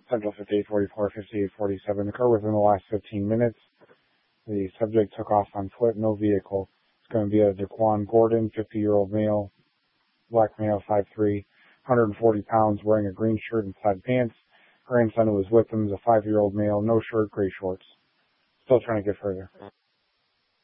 Central 5844, 5847. Occurred within the last 15 minutes. The subject took off on foot, no vehicle. It's going to be a Daquan Gordon, 50-year-old male, black male, 5'3", 140 pounds, wearing a green shirt and plaid pants. Grandson who was with him is a 5-year-old male, no shirt, gray shorts. Still trying to get further.